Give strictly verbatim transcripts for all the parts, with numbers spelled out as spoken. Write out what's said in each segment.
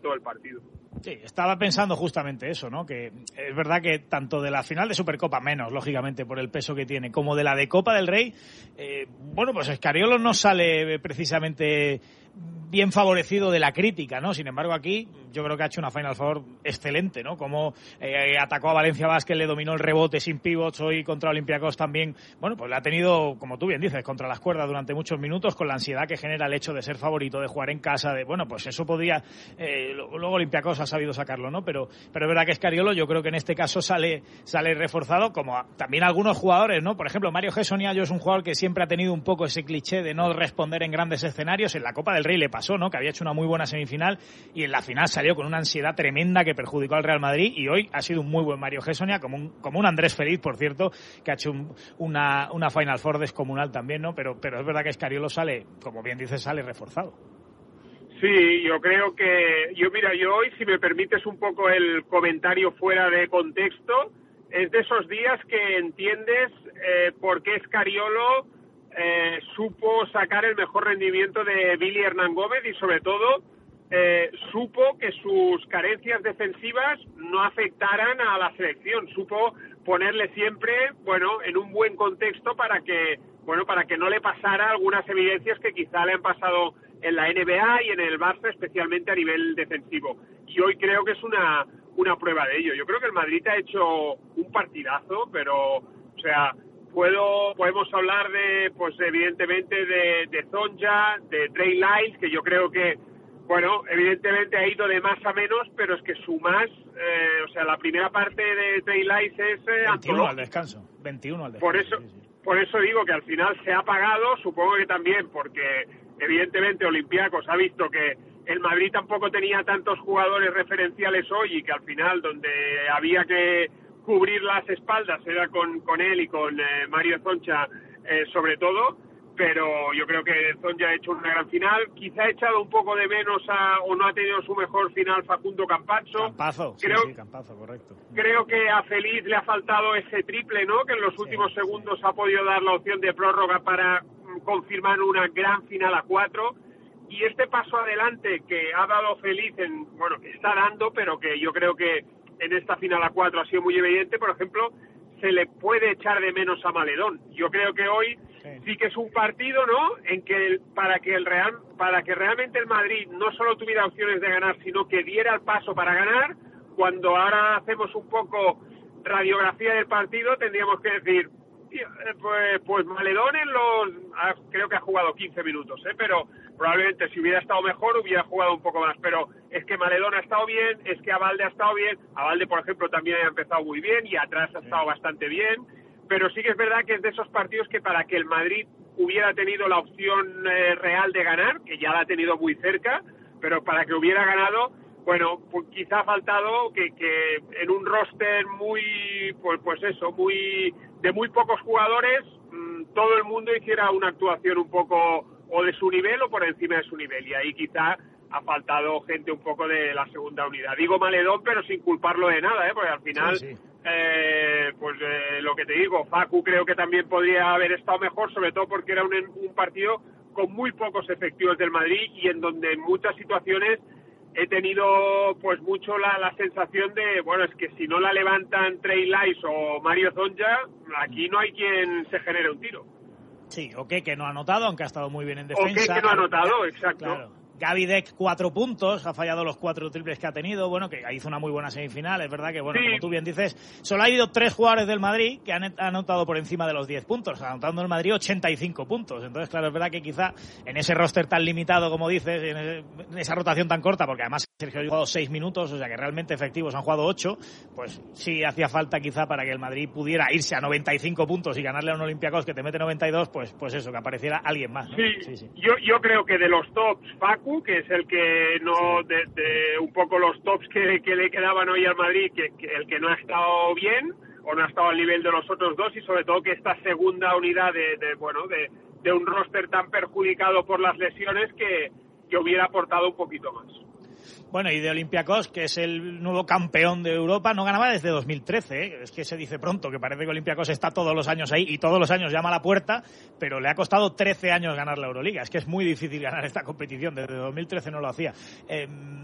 todo el partido. Sí, estaba pensando justamente eso, ¿no? Que es verdad que tanto de la final de Supercopa, menos, lógicamente, por el peso que tiene, como de la de Copa del Rey, eh, bueno, pues Scariolo no sale precisamente bien favorecido de la crítica, ¿no? Sin embargo, aquí yo creo que ha hecho una Final Four excelente, ¿no? Como eh, atacó a Valencia Basket, le dominó el rebote sin pivots, hoy contra Olympiacos también, bueno, pues le ha tenido, como tú bien dices, contra las cuerdas durante muchos minutos, con la ansiedad que genera el hecho de ser favorito, de jugar en casa, de, bueno, pues eso podía, eh, luego Olympiacos ha sabido sacarlo, ¿no? Pero, pero es verdad que Scariolo, yo creo que en este caso sale, sale reforzado, como a, también algunos jugadores, ¿no? Por ejemplo, Mario Hesoniayo es un jugador que siempre ha tenido un poco ese cliché de no responder en grandes escenarios. En la Copa del Rey le pasó, ¿no? Que había hecho una muy buena semifinal y en la final salió con una ansiedad tremenda que perjudicó al Real Madrid, y hoy ha sido un muy buen Mario Hessonia, como un, como un Andrés Feliz, por cierto, que ha hecho un, una, una Final Four descomunal también, ¿no? Pero, pero es verdad que Scariolo sale, como bien dices, sale reforzado. Sí, yo creo que, yo mira, yo hoy, si me permites un poco el comentario fuera de contexto, es de esos días que entiendes eh, por qué Scariolo eh, supo sacar el mejor rendimiento de Billy Hernán Gómez, y sobre todo eh, supo que sus carencias defensivas no afectaran a la selección, supo ponerle siempre, bueno, en un buen contexto para que, bueno, para que no le pasara algunas evidencias que quizá le han pasado en la N B A y en el Barça, especialmente a nivel defensivo. Y hoy creo que es una, una prueba de ello. Yo creo que el Madrid ha hecho un partidazo, pero, o sea, puedo podemos hablar de, pues evidentemente, de, de Zonja, de Trey Lyles, que yo creo que, bueno, evidentemente ha ido de más a menos, pero es que su más, eh, o sea, la primera parte de Trey Lyles es eh, veintiuno al descanso, veintiuno al descanso. Por eso, sí, sí. por eso digo que al final se ha pagado, supongo que también porque evidentemente Olympiacos ha visto que el Madrid tampoco tenía tantos jugadores referenciales hoy, y que al final donde había que cubrir las espaldas era con, con él y con eh, Mario Zonja eh, sobre todo, pero yo creo que Zonja ha hecho una gran final. Quizá ha echado un poco de menos a, o no ha tenido su mejor final Facundo Campazzo. Campazzo, creo, sí, sí, Campazzo, correcto. Creo que a Feliz le ha faltado ese triple, ¿no? Que en los últimos sí, segundos sí. ha podido dar la opción de prórroga para mm, confirmar una gran final a cuatro. Y este paso adelante que ha dado Feliz, en, bueno, que está dando, pero que yo creo que en esta final a cuatro ha sido muy evidente. Por ejemplo, se le puede echar de menos a Maledón. Yo creo que hoy sí, sí que es un partido, ¿no?, en que el, para que el Real, para que realmente el Madrid no solo tuviera opciones de ganar, sino que diera el paso para ganar. Cuando ahora hacemos un poco radiografía del partido, tendríamos que decir, pues, pues Maledón en los, creo que ha jugado quince minutos, ¿eh? Pero probablemente si hubiera estado mejor hubiera jugado un poco más, pero es que Maledón ha estado bien, es que Abalde ha estado bien, Abalde por ejemplo también ha empezado muy bien y atrás ha estado bastante bien, pero sí que es verdad que es de esos partidos que para que el Madrid hubiera tenido la opción eh, real de ganar, que ya la ha tenido muy cerca, pero para que hubiera ganado, bueno, pues quizá ha faltado que, que en un roster muy, pues, pues eso, muy de muy pocos jugadores, mmm, todo el mundo hiciera una actuación un poco o de su nivel o por encima de su nivel, y ahí quizá ha faltado gente un poco de la segunda unidad. Digo Maledón, pero sin culparlo de nada, ¿eh? Porque al final, sí, sí. Eh, pues eh, lo que te digo, Facu creo que también podría haber estado mejor, sobre todo porque era un, un partido con muy pocos efectivos del Madrid y en donde en muchas situaciones he tenido pues mucho la, la sensación de, bueno, es que si no la levantan Trey Lyles o Mario Zonja, aquí no hay quien se genere un tiro. Sí, o que, que no ha anotado, aunque ha estado muy bien en defensa. O que no ha anotado, exacto. Claro. Gaby Deck, cuatro puntos, ha fallado los cuatro triples que ha tenido, bueno, que hizo una muy buena semifinal, es verdad que, bueno, sí. como tú bien dices, solo ha habido tres jugadores del Madrid que han anotado por encima de los diez puntos, anotando el Madrid ochenta y cinco puntos, entonces, claro, es verdad que quizá en ese roster tan limitado, como dices, en, ese, en esa rotación tan corta, porque además Sergio ha jugado seis minutos, o sea que realmente efectivos han jugado ocho, pues sí hacía falta quizá para que el Madrid pudiera irse a noventa y cinco puntos y ganarle a un Olympiacos que te mete noventa y dos, pues pues eso, que apareciera alguien más, ¿no? Sí, sí, sí. Yo, yo creo que de los tops, Facu, que es el que no, de, de un poco los tops que, que le quedaban hoy al Madrid, que, que el que no ha estado bien o no ha estado al nivel de los otros dos, y sobre todo que esta segunda unidad de, de bueno, de, de un roster tan perjudicado por las lesiones que, que hubiera aportado un poquito más. Bueno, y de Olympiacos, que es el nuevo campeón de Europa, no ganaba desde dos mil trece, ¿eh? Es que se dice pronto, que parece que Olympiacos está todos los años ahí y todos los años llama a la puerta, pero le ha costado trece años ganar la Euroliga. Es que es muy difícil ganar esta competición, desde dos mil trece no lo hacía. Eh,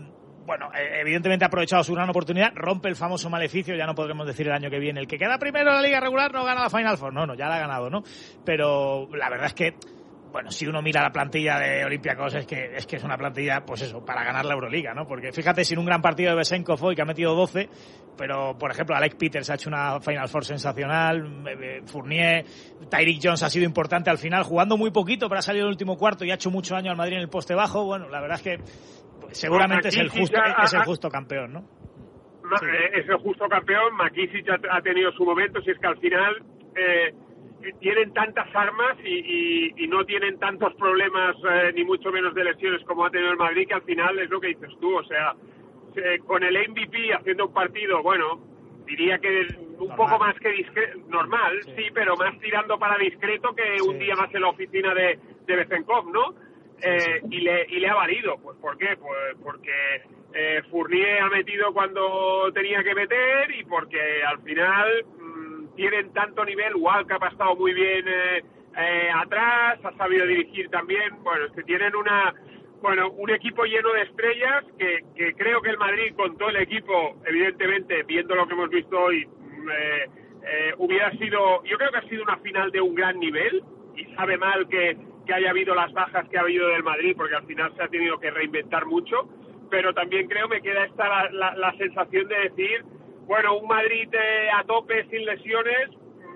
bueno, evidentemente ha aprovechado su gran oportunidad, rompe el famoso maleficio, ya no podremos decir el año que viene, el que queda primero en la Liga Regular no gana la Final Four, no, no, ya la ha ganado, ¿no? Pero la verdad es que, bueno, si uno mira la plantilla de Olympiacos es que es que es una plantilla, pues eso, para ganar la Euroliga, ¿no? Porque fíjate, sin un gran partido de Besenkov hoy, que ha metido doce, pero, por ejemplo, Alec Peters ha hecho una Final Four sensacional, Fournier, Tyreek Jones ha sido importante al final, jugando muy poquito, pero ha salido en el último cuarto y ha hecho mucho daño al Madrid en el poste bajo. Bueno, la verdad es que seguramente es el justo es el justo campeón, ¿no? Sí. Es el justo campeón. McKissick ha tenido su momento, si es que al final eh, tienen tantas armas y, y, y no tienen tantos problemas, eh, ni mucho menos de lesiones como ha tenido el Madrid, que al final es lo que dices tú, o sea, eh, con el M V P haciendo un partido, bueno, diría que un normal. Poco más que discreto, normal, sí. sí, pero más tirando para discreto que sí. un día más en la oficina de, de Besenkov, ¿no? Sí, eh, sí. Y, le, y le ha valido, pues ¿por qué? Pues porque eh, Fournier ha metido cuando tenía que meter y porque al final mmm, tienen tanto nivel. Walcott ha estado muy bien eh, eh, atrás, ha sabido dirigir también. Bueno, es que tienen una bueno un equipo lleno de estrellas que, que creo que el Madrid, con todo el equipo, evidentemente, viendo lo que hemos visto hoy, eh, eh, hubiera sido, yo creo que ha sido una final de un gran nivel, y sabe mal que que haya habido las bajas que ha habido del Madrid, porque al final se ha tenido que reinventar mucho, pero también creo me queda esta la, la, la sensación de decir, bueno, un Madrid eh, a tope, sin lesiones,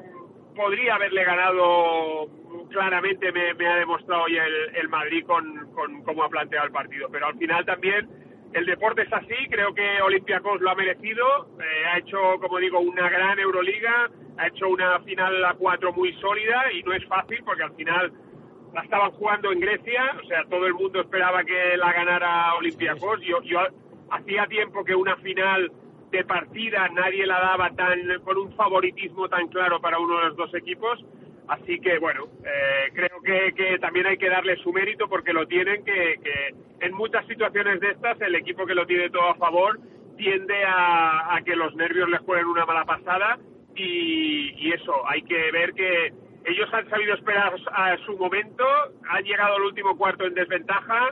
podría haberle ganado claramente, me, me ha demostrado hoy el, el Madrid con, con cómo ha planteado el partido, pero al final también el deporte es así, creo que Olympiacos lo ha merecido, eh, ha hecho, como digo, una gran Euroliga, ha hecho una final a cuatro muy sólida, y no es fácil porque al final la estaban jugando en Grecia, o sea, todo el mundo esperaba que la ganara Olympiacos. Yo, yo hacía tiempo que una final de partida nadie la daba tan con un favoritismo tan claro para uno de los dos equipos, así que bueno, eh, creo que, que también hay que darle su mérito porque lo tienen, que, que en muchas situaciones de estas el equipo que lo tiene todo a favor tiende a, a que los nervios les jueguen una mala pasada, y, y eso, hay que ver que ellos han sabido esperar a su momento, han llegado al último cuarto en desventaja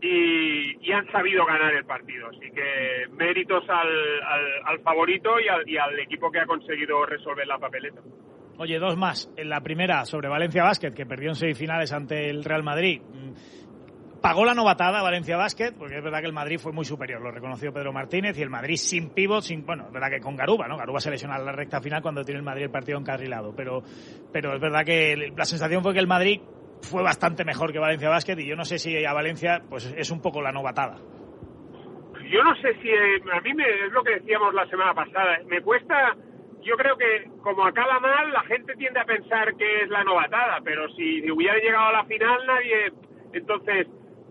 y, y han sabido ganar el partido. Así que méritos al, al, al favorito y al, y al equipo que ha conseguido resolver la papeleta. Oye, dos más. En la primera, sobre Valencia Basket, que perdió en semifinales ante el Real Madrid. Pagó la novatada Valencia Basket, porque es verdad que el Madrid fue muy superior, lo reconoció Pedro Martínez, y el Madrid sin pívot, sin, bueno, es verdad que con Garuba, ¿no? Garuba se lesiona en la recta final cuando tiene el Madrid el partido encarrilado, pero, pero es verdad que la sensación fue que el Madrid fue bastante mejor que Valencia Basket, y yo no sé si a Valencia pues es un poco la novatada. Yo no sé si, eh, a mí me, es lo que decíamos la semana pasada, me cuesta, yo creo que como acaba mal, la gente tiende a pensar que es la novatada, pero si hubiera llegado a la final nadie, entonces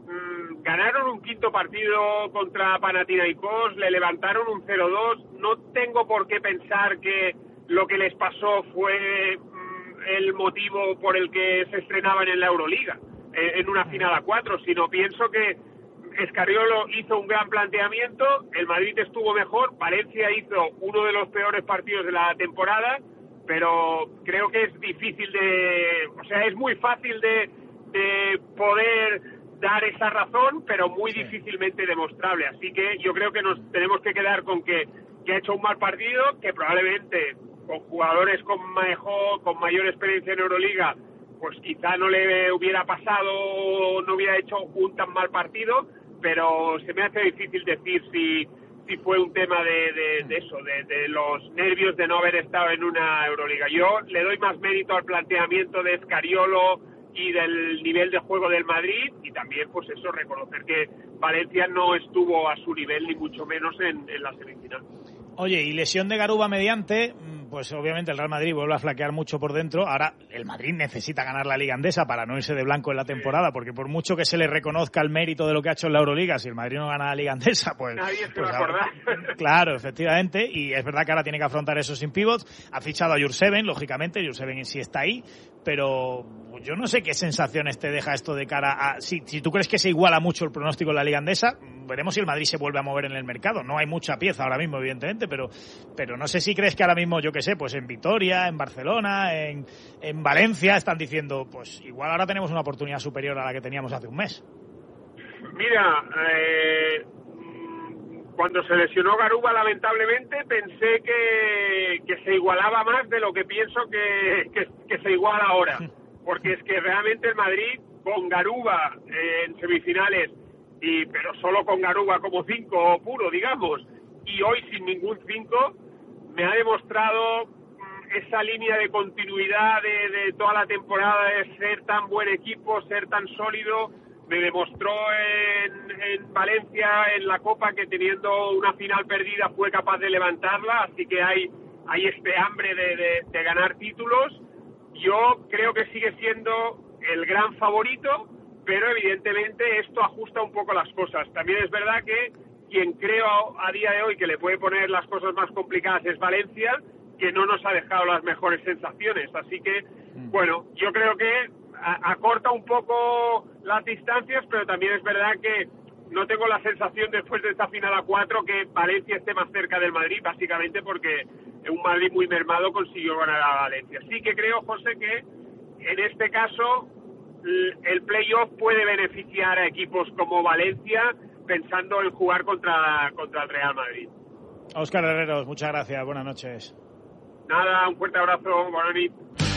ganaron un quinto partido contra Panathinaikos, le levantaron un cero dos, no tengo por qué pensar que lo que les pasó fue mm, el motivo por el que se estrenaban en la Euroliga, eh, en una final a cuatro, sino pienso que Scariolo hizo un gran planteamiento, el Madrid estuvo mejor, Valencia hizo uno de los peores partidos de la temporada, pero creo que es difícil de, o sea, es muy fácil de, de poder dar esa razón, pero muy sí. difícilmente demostrable. Así que yo creo que nos tenemos que quedar con que, que ha hecho un mal partido, que probablemente con jugadores con mejor, con mayor experiencia en Euroliga, pues quizá no le hubiera pasado, no hubiera hecho un tan mal partido, pero se me hace difícil decir si, si fue un tema de, de, de eso, de, de los nervios de no haber estado en una Euroliga. Yo le doy más mérito al planteamiento de Scariolo y del nivel de juego del Madrid, y también pues eso, reconocer que Valencia no estuvo a su nivel ni mucho menos en, en la semifinal. Oye, y lesión de Garuba mediante, pues obviamente el Real Madrid vuelve a flaquear mucho por dentro. Ahora el Madrid necesita ganar la Liga Andesa para no irse de blanco en la temporada, porque por mucho que se le reconozca el mérito de lo que ha hecho en la Euroliga, si el Madrid no gana la Liga Andesa, pues... Nadie se pues va a acordar. Claro, efectivamente, y es verdad que ahora tiene que afrontar eso sin pivots. Ha fichado a Jurseven, lógicamente, Jurseven sí está ahí, pero yo no sé qué sensaciones te deja esto de cara a... Si, si tú crees que se iguala mucho el pronóstico en la Liga Andesa, veremos si el Madrid se vuelve a mover en el mercado. No hay mucha pieza ahora mismo, evidentemente, pero pero no sé si crees que ahora mismo, yo qué sé, pues en Vitoria, en Barcelona, en, en Valencia están diciendo, pues igual ahora tenemos una oportunidad superior a la que teníamos hace un mes. Mira, eh, cuando se lesionó Garuba, lamentablemente, pensé que, que se igualaba más de lo que pienso que, que, que se iguala ahora. Porque es que realmente el Madrid, con Garuba eh, en semifinales, y pero solo con Garuba como cinco puro, digamos, y hoy sin ningún cinco, me ha demostrado mm, esa línea de continuidad de, de toda la temporada, de ser tan buen equipo, ser tan sólido. Me demostró en, en Valencia, en la Copa, que teniendo una final perdida fue capaz de levantarla, así que hay, hay este hambre de, de, de ganar títulos. Yo creo que sigue siendo el gran favorito, pero evidentemente esto ajusta un poco las cosas. También es verdad que quien creo a día de hoy que le puede poner las cosas más complicadas es Valencia, que no nos ha dejado las mejores sensaciones. Así que, bueno, yo creo que acorta un poco las distancias, pero también es verdad que no tengo la sensación después de esta final a cuatro que Valencia esté más cerca del Madrid, básicamente porque un Madrid muy mermado consiguió ganar a Valencia. Sí que creo, José, que en este caso el playoff puede beneficiar a equipos como Valencia pensando en jugar contra, contra el Real Madrid. Óscar Herreros, muchas gracias, buenas noches. Nada, un fuerte abrazo, buenas noches.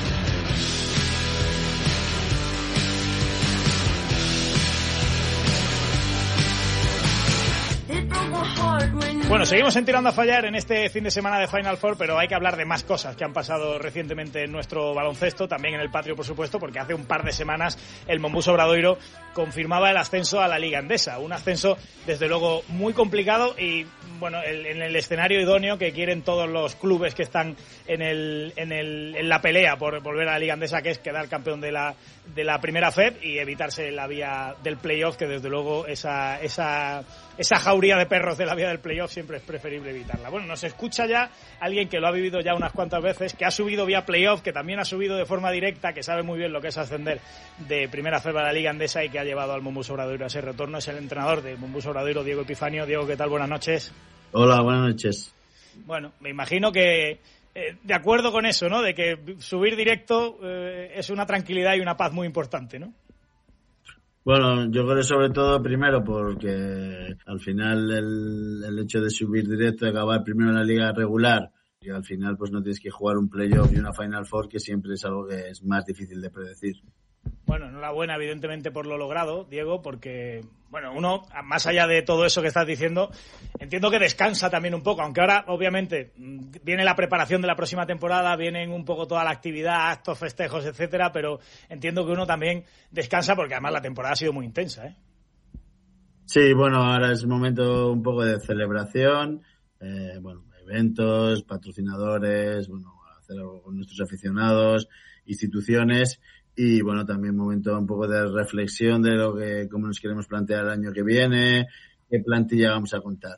Bueno, seguimos en Tirando a Fallar en este fin de semana de Final Four, pero hay que hablar de más cosas que han pasado recientemente en nuestro baloncesto, también en el patio, por supuesto, porque hace un par de semanas el Monbus Obradoiro confirmaba el ascenso a la Liga Endesa, un ascenso desde luego muy complicado y bueno, el, en el escenario idóneo que quieren todos los clubes que están en el, en el, en la pelea por volver a la Liga Endesa, que es quedar campeón de la de la primera F E B y evitarse la vía del playoff, que desde luego esa esa esa jauría de perros de la vía del playoff siempre es preferible evitarla. Bueno, nos escucha ya alguien que lo ha vivido ya unas cuantas veces, que ha subido vía playoff, que también ha subido de forma directa, que sabe muy bien lo que es ascender de primera F E B a la Liga Endesa y que ha llevado al Monbus Obradoiro a ese retorno. Es el entrenador de Monbus Obradoiro, Diego Epifanio. Diego, ¿qué tal? Buenas noches. Hola, buenas noches. Bueno, me imagino que eh, de acuerdo con eso, ¿no? De que subir directo eh, es una tranquilidad y una paz muy importante, ¿no? Bueno, yo creo sobre todo primero porque al final el, el hecho de subir directo y acabar primero en la liga regular y al final pues no tienes que jugar un playoff y una Final Four, que siempre es algo que es más difícil de predecir. Bueno, enhorabuena evidentemente por lo logrado, Diego, porque bueno, uno, más allá de todo eso que estás diciendo, entiendo que descansa también un poco, aunque ahora obviamente viene la preparación de la próxima temporada, vienen un poco toda la actividad, actos, festejos, etcétera, pero entiendo que uno también descansa porque además la temporada ha sido muy intensa, ¿eh? Sí, bueno, ahora es un momento un poco de celebración, eh, bueno, eventos, patrocinadores, bueno, hacer algo con nuestros aficionados, instituciones. Y bueno, también un momento un poco de reflexión de lo que, cómo nos queremos plantear el año que viene, qué plantilla vamos a contar.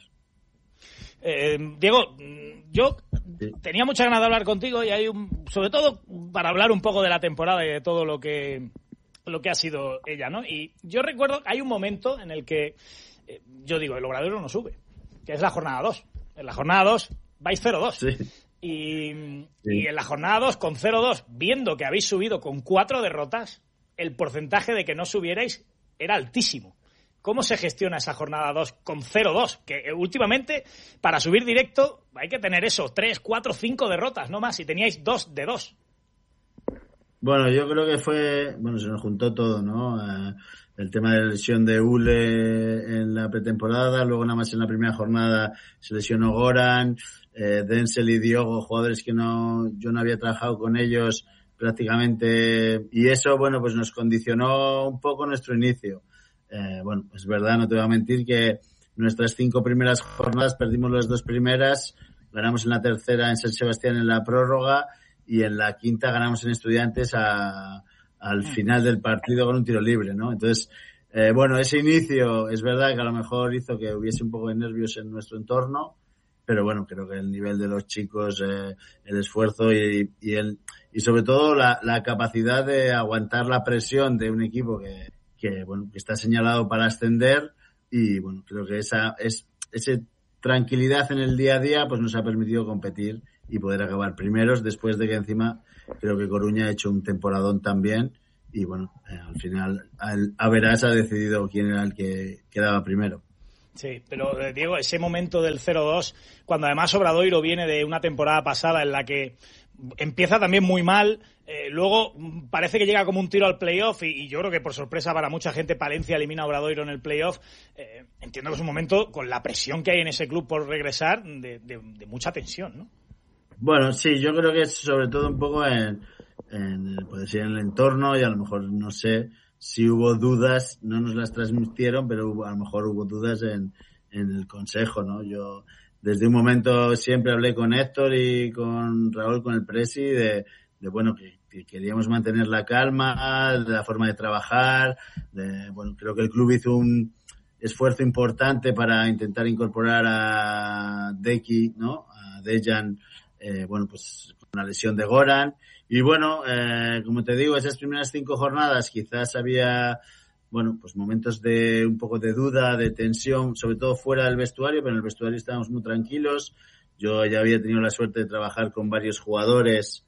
Eh, Diego, yo sí. tenía mucha ganas de hablar contigo y hay un, sobre todo para hablar un poco de la temporada y de todo lo que lo que ha sido ella, ¿no? Y yo recuerdo, hay un momento en el que eh, yo digo, el Obradoiro no sube, que es la jornada dos. En la jornada dos vais cero dos. Sí. Y, sí. y en la jornada dos, con cero dos, viendo que habéis subido con cuatro derrotas, el porcentaje de que no subierais era altísimo. ¿Cómo se gestiona esa jornada dos con cero dos? Que últimamente, para subir directo, hay que tener eso, tres, cuatro, cinco derrotas, no más, y teníais dos de dos. Bueno, yo creo que fue, bueno, se nos juntó todo, ¿no? Eh, el tema de la lesión de Ule en la pretemporada, luego nada más en la primera jornada se lesionó Goran, eh, Denzel y Diogo, jugadores que no, yo no había trabajado con ellos prácticamente, y eso, bueno, pues nos condicionó un poco nuestro inicio. Eh, bueno, es verdad, no te voy a mentir que nuestras cinco primeras jornadas perdimos las dos primeras, ganamos en la tercera en San Sebastián en la prórroga y en la quinta ganamos en Estudiantes a, al final del partido con un tiro libre, ¿no? Entonces, eh, bueno, ese inicio es verdad que a lo mejor hizo que hubiese un poco de nervios en nuestro entorno, pero bueno, creo que el nivel de los chicos, eh, el esfuerzo y, y el y sobre todo la, la capacidad de aguantar la presión de un equipo que, que bueno, que está señalado para ascender, y bueno, creo que esa es esa tranquilidad en el día a día pues nos ha permitido competir y poder acabar primeros, después de que encima creo que Coruña ha hecho un temporadón también y bueno, eh, al final el Averás ha decidido quién era el que quedaba primero. Sí, pero eh, Diego, ese momento del cero dos, cuando además Obradoiro viene de una temporada pasada en la que empieza también muy mal, eh, luego parece que llega como un tiro al playoff y, y yo creo que por sorpresa para mucha gente Palencia elimina a Obradoiro en el playoff. Eh, entiendo que es un momento con la presión que hay en ese club por regresar de, de, de mucha tensión, ¿no? Bueno, sí, yo creo que es sobre todo un poco en, en, puede ser en el entorno y a lo mejor, no sé, si hubo dudas, no nos las transmitieron, pero hubo, a lo mejor hubo dudas en, en el consejo, ¿no? Yo desde un momento siempre hablé con Héctor y con Raúl, con el presi, de, de bueno, que, que queríamos mantener la calma, de la forma de trabajar, de, bueno, creo que el club hizo un esfuerzo importante para intentar incorporar a Deki, ¿no? A Dejan, eh, bueno, pues con una lesión de Goran. Y bueno, eh, como te digo, esas primeras cinco jornadas quizás había, bueno, pues momentos de un poco de duda, de tensión, sobre todo fuera del vestuario, pero en el vestuario estábamos muy tranquilos. Yo ya había tenido la suerte de trabajar con varios jugadores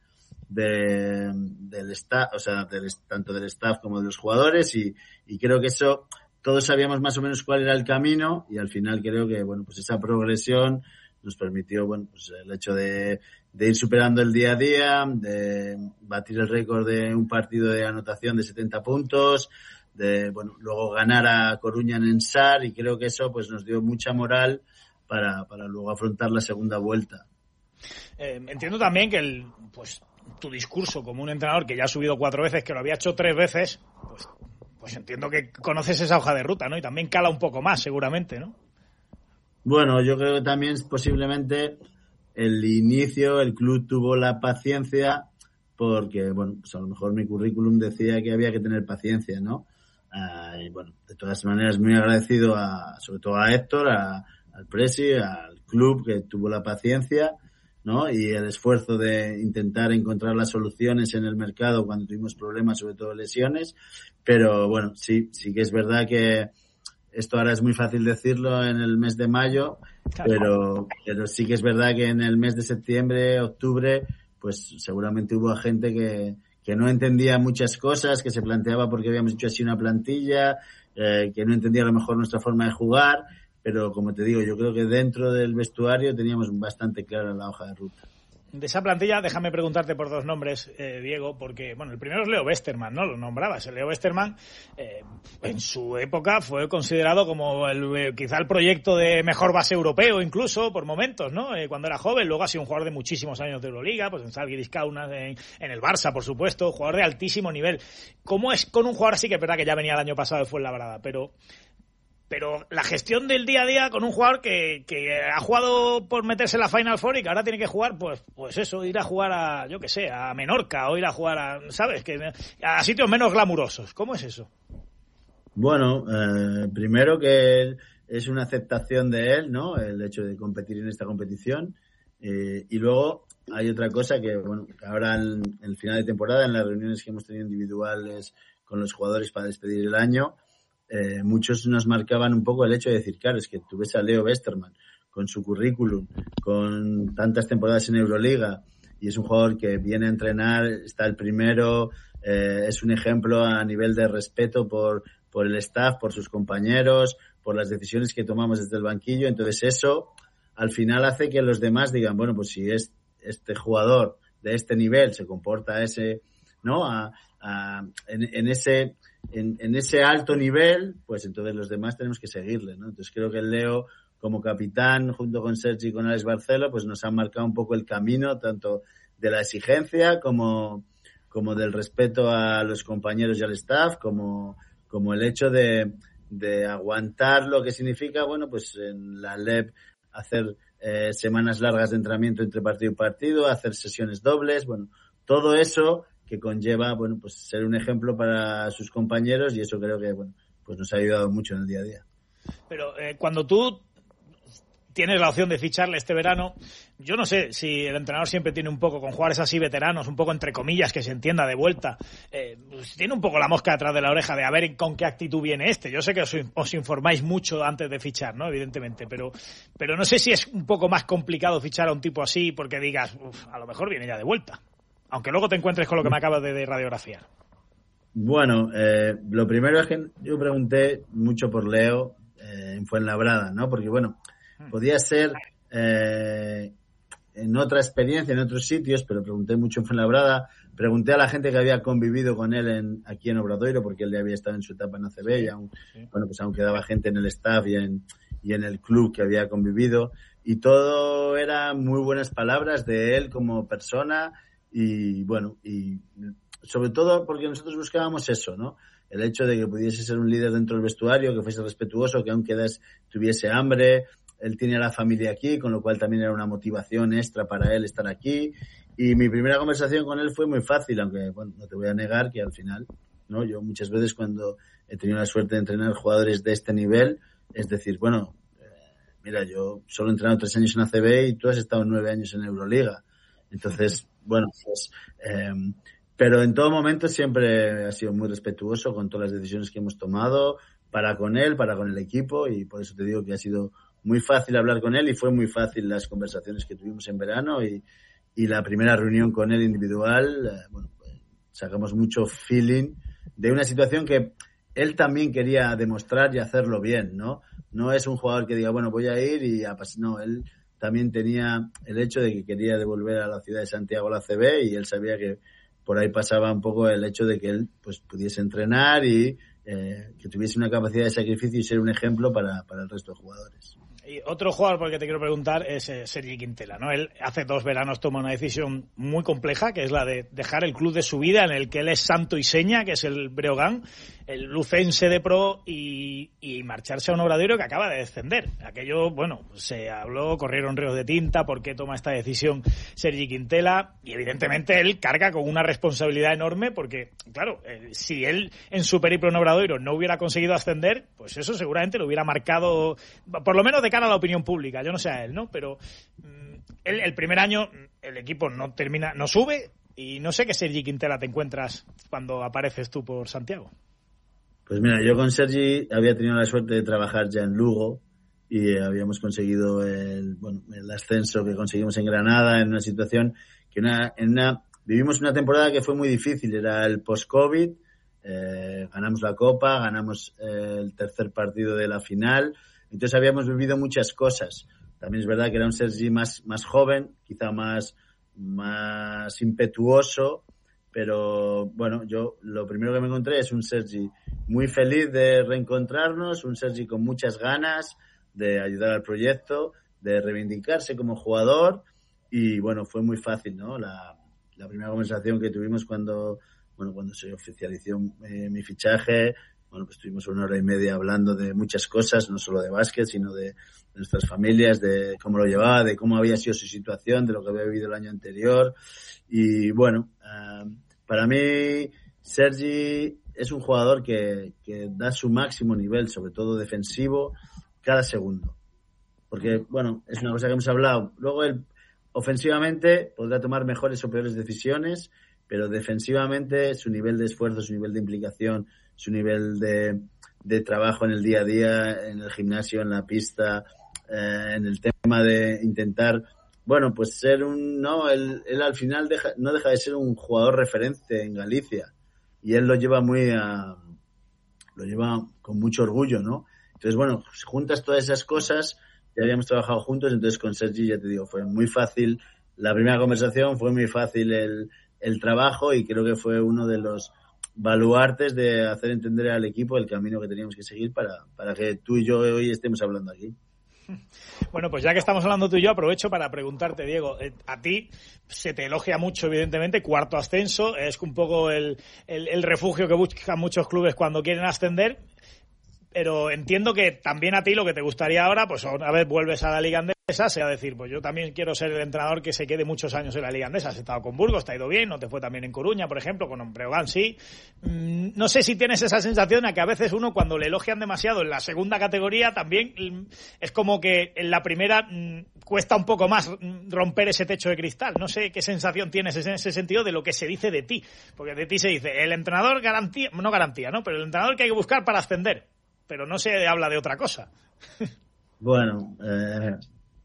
de, del staff, o sea, del, tanto del staff como de los jugadores y, y creo que eso, todos sabíamos más o menos cuál era el camino y al final creo que, bueno, pues esa progresión nos permitió, bueno, pues el hecho de, de ir superando el día a día, de batir el récord de un partido de anotación de setenta puntos, de, bueno, luego ganar a Coruña en Ensar y creo que eso pues nos dio mucha moral para, para luego afrontar la segunda vuelta. Eh, entiendo también que el, pues, tu discurso como un entrenador que ya ha subido cuatro veces, que lo había hecho tres veces, pues, pues entiendo que conoces esa hoja de ruta, ¿no? Y también cala un poco más, seguramente, ¿no? Bueno, yo creo que también posiblemente el inicio, el club tuvo la paciencia porque, bueno, pues a lo mejor mi currículum decía que había que tener paciencia, ¿no? Uh, y bueno, de todas maneras muy agradecido a, sobre todo a Héctor, a, al Presi, al club que tuvo la paciencia, ¿no? Y el esfuerzo de intentar encontrar las soluciones en el mercado cuando tuvimos problemas, sobre todo lesiones. Pero bueno, sí, sí que es verdad que esto ahora es muy fácil decirlo en el mes de mayo, pero, pero sí que es verdad que en el mes de septiembre, octubre, pues seguramente hubo gente que, que no entendía muchas cosas, que se planteaba por qué habíamos hecho así una plantilla, eh, que no entendía a lo mejor nuestra forma de jugar, pero como te digo, yo creo que dentro del vestuario teníamos bastante clara la hoja de ruta. De esa plantilla, déjame preguntarte por dos nombres, eh, Diego, porque, bueno, el primero es Leo Westermann, ¿no? Lo nombrabas. El Leo Westermann, eh, en su época, fue considerado como el, eh, quizá el proyecto de mejor base europeo, incluso, por momentos, ¿no? Eh, cuando era joven, luego ha sido un jugador de muchísimos años de Euroliga, pues en Zalgiris Kaunas, en, en el Barça, por supuesto, jugador de altísimo nivel. ¿Cómo es con un jugador así, que es verdad que ya venía el año pasado de Fuenlabrada, pero... Pero la gestión del día a día con un jugador que, que ha jugado por meterse en la Final Four y que ahora tiene que jugar, pues pues eso, ir a jugar a, yo qué sé, a Menorca o ir a jugar a, ¿sabes? Que a sitios menos glamurosos. ¿Cómo es eso? Bueno, eh, primero que es una aceptación de él, ¿no? El hecho de competir en esta competición. Eh, y luego hay otra cosa que, bueno, ahora en, en el final de temporada, en las reuniones que hemos tenido individuales con los jugadores para despedir el año, Eh, muchos nos marcaban un poco el hecho de decir, claro, es que tú ves a Leo Westermann con su currículum, con tantas temporadas en Euroliga, y es un jugador que viene a entrenar, está el primero, eh, es un ejemplo a nivel de respeto por, por el staff, por sus compañeros, por las decisiones que tomamos desde el banquillo. Entonces eso al final hace que los demás digan, bueno, pues si es este jugador de este nivel se comporta ese, ¿no? A, a, en, en ese En, en ese alto nivel, pues entonces los demás tenemos que seguirle, ¿no? Entonces creo que el Leo, como capitán, junto con Sergi y con Alex Barcelo, pues nos han marcado un poco el camino, tanto de la exigencia como, como del respeto a los compañeros y al staff, como, como el hecho de, de aguantar lo que significa, bueno, pues en la L E P hacer eh, semanas largas de entrenamiento entre partido y partido, hacer sesiones dobles, bueno, todo eso que conlleva, bueno, pues ser un ejemplo para sus compañeros y eso creo que, bueno, pues nos ha ayudado mucho en el día a día. Pero eh, cuando tú tienes la opción de ficharle este verano, yo no sé si el entrenador siempre tiene un poco, con jugadores así veteranos, un poco entre comillas, que se entienda de vuelta, eh, pues tiene un poco la mosca detrás de la oreja de a ver con qué actitud viene este. Yo sé que os, os informáis mucho antes de fichar, ¿no? Evidentemente, pero, pero no sé si es un poco más complicado fichar a un tipo así porque digas, uf, a lo mejor viene ya de vuelta. Aunque luego te encuentres con lo que me acabas de, de radiografiar. Bueno, eh, lo primero es que yo pregunté mucho por Leo, eh, en Fuenlabrada, ¿no? Porque, bueno, podía ser eh, en otra experiencia, en otros sitios, pero pregunté mucho en Fuenlabrada, pregunté a la gente que había convivido con él en, aquí en Obradoiro, porque él ya había estado en su etapa en A C B, y aún, sí. bueno, pues aún quedaba gente en el staff y en, y en el club que había convivido, y todo eran muy buenas palabras de él como persona, y bueno, y sobre todo porque nosotros buscábamos eso, ¿no? El hecho de que pudiese ser un líder dentro del vestuario, que fuese respetuoso, que aunque tuviese hambre. Él tiene a la familia aquí, con lo cual también era una motivación extra para él estar aquí. Y mi primera conversación con él fue muy fácil, aunque bueno, no te voy a negar que al final, ¿no? Yo muchas veces cuando he tenido la suerte de entrenar jugadores de este nivel, es decir, bueno, eh, mira, yo solo he entrenado tres años en A C B y tú has estado nueve años en Euroliga. Entonces, bueno, pues... Eh, pero en todo momento siempre ha sido muy respetuoso con todas las decisiones que hemos tomado, para con él, para con el equipo, y por eso te digo que ha sido muy fácil hablar con él y fue muy fácil las conversaciones que tuvimos en verano y, y la primera reunión con él individual. Eh, bueno, pues, sacamos mucho feeling de una situación que él también quería demostrar y hacerlo bien, ¿no? No es un jugador que diga, bueno, voy a ir y a pas-. No, él también tenía el hecho de que quería devolver a la ciudad de Santiago la A C B y él sabía que por ahí pasaba un poco el hecho de que él pues pudiese entrenar y eh, que tuviese una capacidad de sacrificio y ser un ejemplo para, para el resto de jugadores. Y otro jugador por el que te quiero preguntar es eh, Sergi Quintela, ¿no? Él hace dos veranos toma una decisión muy compleja, que es la de dejar el club de su vida, en el que él es santo y seña, que es el Breogán, el lucense de pro, y, y marcharse a un Obradoiro que acaba de descender. Aquello, bueno, se habló, corrieron ríos de tinta, ¿por qué toma esta decisión Sergi Quintela? Y evidentemente él carga con una responsabilidad enorme, porque, claro, eh, si él en su periplo en Obradoiro no hubiera conseguido ascender, pues eso seguramente lo hubiera marcado, por lo menos de a la opinión pública, yo no sé a él, ¿no? Pero mmm, el, el primer año el equipo no termina, no sube, y no sé qué Sergi Quintela te encuentras cuando apareces tú por Santiago. Pues mira, yo con Sergi había tenido la suerte de trabajar ya en Lugo y eh, habíamos conseguido el, bueno, el ascenso que conseguimos en Granada en una situación que una, en una, vivimos una temporada que fue muy difícil, era el post-COVID, eh, ganamos la Copa, ganamos eh, el tercer partido de la final. Entonces habíamos vivido muchas cosas. También es verdad que era un Sergi más, más joven, quizá más, más impetuoso, pero bueno, yo lo primero que me encontré es un Sergi muy feliz de reencontrarnos, un Sergi con muchas ganas de ayudar al proyecto, de reivindicarse como jugador, y bueno, fue muy fácil, ¿no? La, la primera conversación que tuvimos cuando, bueno, cuando se oficializó eh, mi fichaje. Bueno, pues estuvimos una hora y media hablando de muchas cosas, no solo de básquet, sino de, de nuestras familias, de cómo lo llevaba, de cómo había sido su situación, de lo que había vivido el año anterior. Y bueno, uh, para mí Sergi es un jugador que, que da su máximo nivel, sobre todo defensivo, cada segundo. Porque, bueno, es una cosa que hemos hablado. Luego él, ofensivamente, podrá tomar mejores o peores decisiones, pero defensivamente su nivel de esfuerzo, su nivel de implicación, su nivel de, de trabajo en el día a día, en el gimnasio, en la pista, eh, en el tema de intentar, bueno, pues ser un, no, él, él al final deja, no deja de ser un jugador referente en Galicia, y él lo lleva muy a, lo lleva con mucho orgullo, ¿no? Entonces, bueno, si juntas todas esas cosas, ya habíamos trabajado juntos, entonces con Sergi, ya te digo, fue muy fácil la primera conversación, fue muy fácil el, el trabajo, y creo que fue uno de los baluartes de hacer entender al equipo el camino que teníamos que seguir para, para que tú y yo hoy estemos hablando aquí. Bueno, pues ya que estamos hablando tú y yo, aprovecho para preguntarte, Diego, eh, a ti se te elogia mucho, evidentemente, cuarto ascenso, es un poco el, el, el refugio que buscan muchos clubes cuando quieren ascender, pero entiendo que también a ti lo que te gustaría ahora, pues una vez vuelves a la Liga Andesa, sea decir, pues yo también quiero ser el entrenador que se quede muchos años en la Liga Andesa. Has estado con Burgos, te ha ido bien, no te fue también en Coruña, por ejemplo, con Breogán sí. Mm, no sé si tienes esa sensación a que a veces uno, cuando le elogian demasiado en la segunda categoría, también mm, es como que en la primera mm, cuesta un poco más mm, romper ese techo de cristal. No sé qué sensación tienes en ese sentido de lo que se dice de ti, porque de ti se dice el entrenador garantía, no garantía, ¿no? Pero el entrenador que hay que buscar para ascender, pero no se habla de otra cosa. Bueno, eh,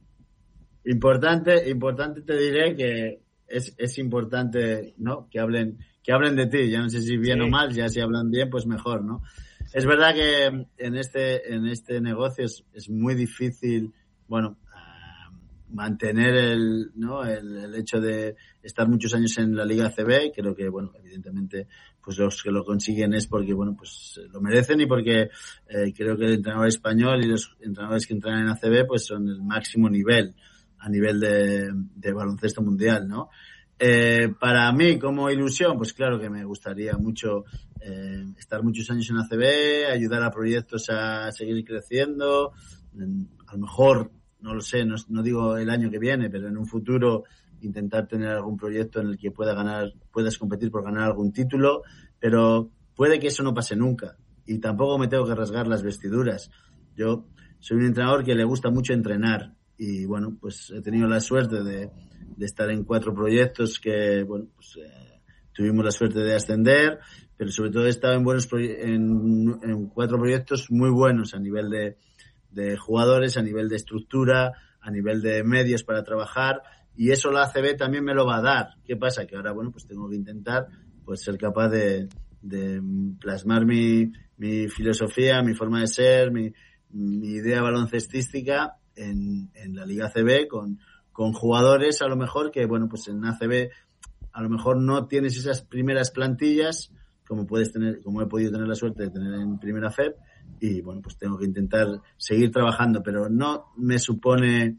importante, importante te diré que es, es importante, ¿no? Que hablen, que hablen de ti. Ya no sé si bien sí. o mal, ya si hablan bien, pues mejor, ¿no? Es verdad que en este en este negocio es, es muy difícil, bueno, uh, mantener el, ¿no? El, el hecho de estar muchos años en la Liga A C B. Creo que, bueno, evidentemente, pues los que lo consiguen es porque, bueno, pues lo merecen y porque eh, creo que el entrenador español y los entrenadores que entrenan en A C B pues son el máximo nivel a nivel de, de baloncesto mundial, ¿no? Eh, para mí, como ilusión, pues claro que me gustaría mucho eh, estar muchos años en A C B, ayudar a proyectos a seguir creciendo, a lo mejor, no lo sé, no, no digo el año que viene, pero en un futuro intentar tener algún proyecto en el que pueda ganar, puedas competir por ganar algún título, pero puede que eso no pase nunca y tampoco me tengo que rasgar las vestiduras. Yo soy un entrenador que le gusta mucho entrenar y bueno, pues he tenido la suerte de, de estar en cuatro proyectos que, bueno, pues eh, tuvimos la suerte de ascender, pero sobre todo he estado en buenos proye- en, en cuatro proyectos muy buenos a nivel de, de jugadores, a nivel de estructura, a nivel de medios para trabajar. Y eso la A C B también me lo va a dar. ¿Qué pasa? Que ahora, bueno, pues tengo que intentar pues ser capaz de, de plasmar mi, mi filosofía, mi forma de ser, mi, mi idea baloncestística en, en la Liga A C B con, con jugadores a lo mejor que, bueno, pues en A C B a lo mejor no tienes esas primeras plantillas como puedes tener, como he podido tener la suerte de tener en Primera F E P y, bueno, pues tengo que intentar seguir trabajando, pero no me supone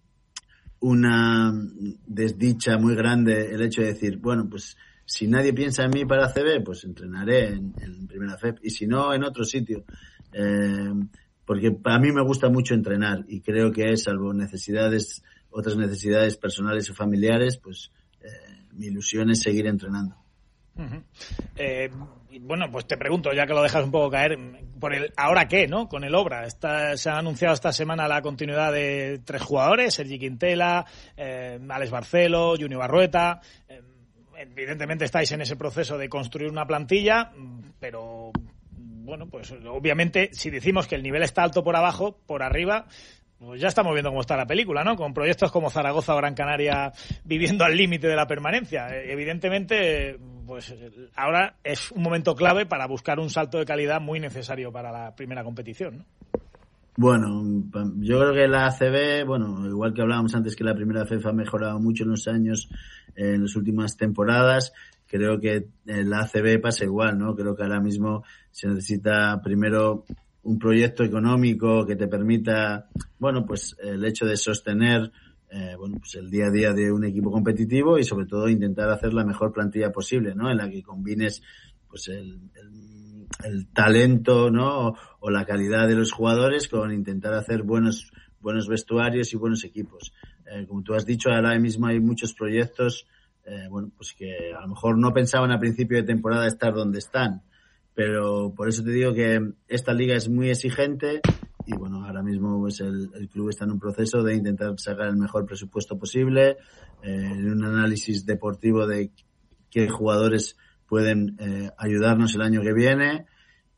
una desdicha muy grande el hecho de decir, bueno, pues si nadie piensa en mí para A C B, pues entrenaré en, en Primera F E P y si no, en otro sitio. Eh, porque para mí me gusta mucho entrenar y creo que salvo necesidades, otras necesidades personales o familiares, pues eh, mi ilusión es seguir entrenando. Uh-huh. Eh, bueno, pues te pregunto, ya que lo dejas un poco caer, por el ¿ahora qué, no? Con el Obra. Está, se ha anunciado esta semana la continuidad de tres jugadores, Sergi Quintela, eh, Alex Barcelo, Junior Barrueta. Eh, evidentemente estáis en ese proceso de construir una plantilla, pero bueno, pues obviamente si decimos que el nivel está alto por abajo, por arriba, pues ya estamos viendo cómo está la película, ¿no? Con proyectos como Zaragoza o Gran Canaria viviendo al límite de la permanencia. Evidentemente, pues ahora es un momento clave para buscar un salto de calidad muy necesario para la primera competición, ¿no? Bueno, yo creo que la A C B, bueno, igual que hablábamos antes que la primera F E F ha mejorado mucho en los años, en las últimas temporadas, creo que la A C B pasa igual, ¿no? Creo que ahora mismo se necesita primero un proyecto económico que te permita, bueno, pues el hecho de sostener, eh, bueno, pues el día a día de un equipo competitivo y sobre todo intentar hacer la mejor plantilla posible, ¿no? En la que combines, pues el, el, el talento, ¿no? O, o la calidad de los jugadores con intentar hacer buenos, buenos vestuarios y buenos equipos. Eh, como tú has dicho, ahora mismo hay muchos proyectos, eh, bueno, pues que a lo mejor no pensaban a principio de temporada estar donde están. Pero por eso te digo que esta liga es muy exigente y bueno, ahora mismo pues el, el club está en un proceso de intentar sacar el mejor presupuesto posible, eh, en un análisis deportivo de qué jugadores pueden eh, ayudarnos el año que viene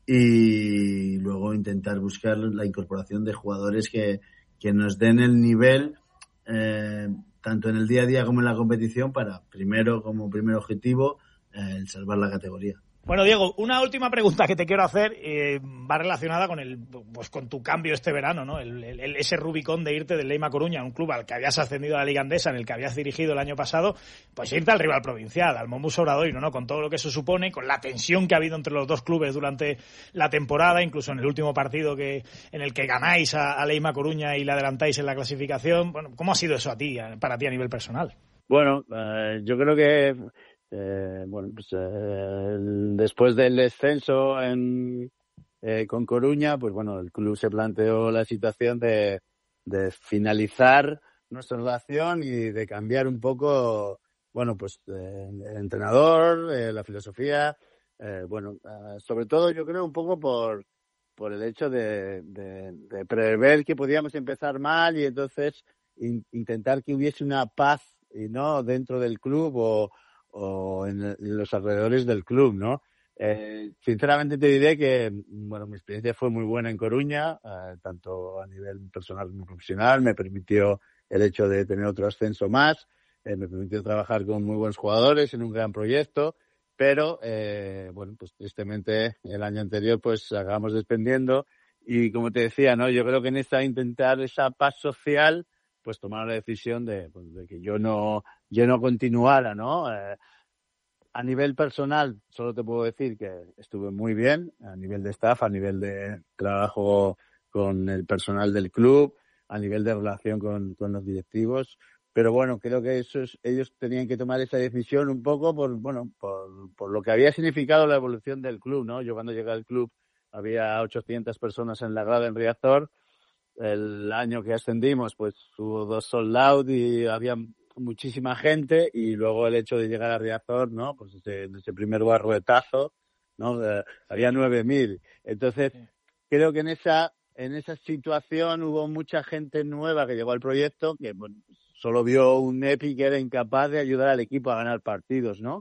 y luego intentar buscar la incorporación de jugadores que, que nos den el nivel eh, tanto en el día a día como en la competición para primero, como primer objetivo, eh, el salvar la categoría. Bueno, Diego, una última pregunta que te quiero hacer eh, va relacionada con el, pues con tu cambio este verano, ¿no? El, el, ese Rubicón de irte del Leima Coruña, un club al que habías ascendido a la Liga Andesa, en el que habías dirigido el año pasado, pues irte al rival provincial, al Mombus Obradoiro, ¿no? Con todo lo que eso supone, con la tensión que ha habido entre los dos clubes durante la temporada, incluso en el último partido que en el que ganáis a, a Leima Coruña y le adelantáis en la clasificación. Bueno, ¿cómo ha sido eso a ti, para ti a nivel personal? Bueno, uh, yo creo que Eh, bueno, pues eh, el, después del descenso en, eh, con Coruña, pues bueno, el club se planteó la situación de, de finalizar nuestra relación y de cambiar un poco, bueno, pues eh, el entrenador, eh, la filosofía, eh, bueno, eh, sobre todo yo creo un poco por por el hecho de, de, de prever que podíamos empezar mal y entonces in, intentar que hubiese una paz y no dentro del club o o en, en los alrededores del club, ¿no? Eh, sinceramente te diré que, bueno, mi experiencia fue muy buena en Coruña, eh, tanto a nivel personal como profesional, me permitió el hecho de tener otro ascenso más, eh, me permitió trabajar con muy buenos jugadores en un gran proyecto pero eh, bueno, pues tristemente el año anterior pues acabamos descendiendo y como te decía, ¿no? Yo creo que en esta intentar esa paz social, pues tomaron la decisión de, pues, de que yo no yo no continuara, ¿no? Eh, a nivel personal, solo te puedo decir que estuve muy bien, a nivel de staff, a nivel de trabajo con el personal del club, a nivel de relación con, con los directivos. Pero bueno, creo que esos, ellos tenían que tomar esa decisión un poco por, bueno, por, por lo que había significado la evolución del club, ¿no? Yo cuando llegué al club había ochocientas personas en la grada en Riazor. El año que ascendimos, pues hubo dos sold out y había muchísima gente, y luego el hecho de llegar a Riazor, ¿no? Pues ese, ese primer barruetazo, ¿no? Eh, había nueve mil. Entonces, sí. creo que en esa, en esa situación hubo mucha gente nueva que llegó al proyecto que, bueno, solo vio un Epi que era incapaz de ayudar al equipo a ganar partidos, ¿no?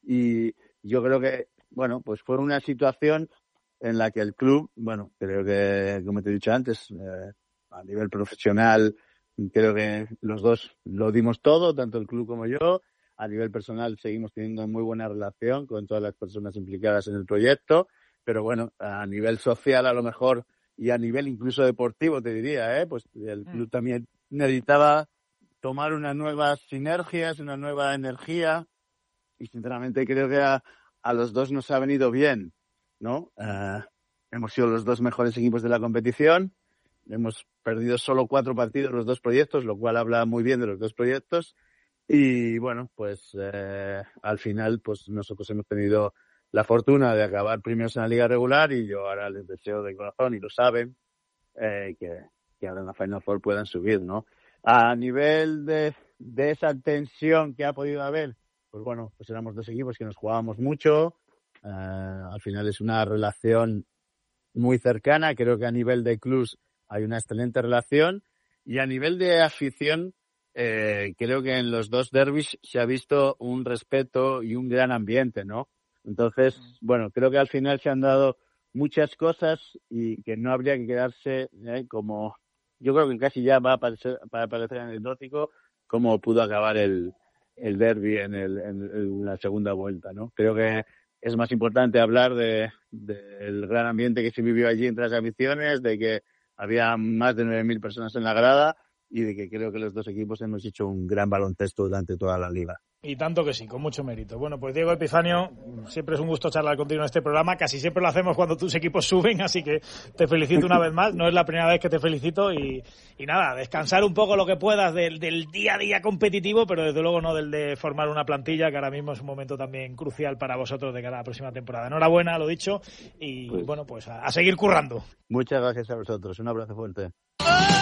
Y yo creo que, bueno, pues fue una situación en la que el club, bueno, creo que, como te he dicho antes, eh, a nivel profesional, creo que los dos lo dimos todo, tanto el club como yo. A nivel personal seguimos teniendo muy buena relación con todas las personas implicadas en el proyecto, pero bueno, a nivel social a lo mejor y a nivel incluso deportivo te diría, ¿eh? Pues el club también necesitaba tomar unas nuevas sinergias, una nueva energía, y sinceramente creo que a, a los dos nos ha venido bien, ¿no? Uh, hemos sido los dos mejores equipos de la competición, hemos perdido solo cuatro partidos los dos proyectos, lo cual habla muy bien de los dos proyectos, y bueno, pues eh, al final pues nosotros hemos tenido la fortuna de acabar primeros en la liga regular, y yo ahora les deseo de corazón, y lo saben, eh, que, que ahora en la Final Four puedan subir, ¿no? A nivel de, de esa tensión que ha podido haber, pues bueno, pues éramos dos equipos que nos jugábamos mucho. Uh, al final es una relación muy cercana. Creo que a nivel de clubs hay una excelente relación. Y a nivel de afición, eh, creo que en los dos derbis se ha visto un respeto y un gran ambiente, ¿no? Entonces, bueno, creo que al final se han dado muchas cosas y que no habría que quedarse eh, como... Yo creo que casi ya va a parecer, para parecer anecdótico cómo pudo acabar el, el derbi en, el, en, en la segunda vuelta, ¿no? Creo que es más importante hablar de, del gran ambiente que se vivió allí entre las aficiones, de que había más de nueve mil personas en la grada y de que creo que los dos equipos hemos hecho un gran baloncesto durante toda la liga. Y tanto que sí, con mucho mérito. Bueno, pues Diego Epifanio, siempre es un gusto charlar contigo en este programa. Casi siempre lo hacemos cuando tus equipos suben, así que te felicito una vez más. No es la primera vez que te felicito y, y nada, descansar un poco lo que puedas del, del día a día competitivo, pero desde luego no del de formar una plantilla, que ahora mismo es un momento también crucial para vosotros de cara a la próxima temporada. Enhorabuena, lo dicho, y pues, bueno, pues a, a seguir currando. Muchas gracias a vosotros. Un abrazo fuerte.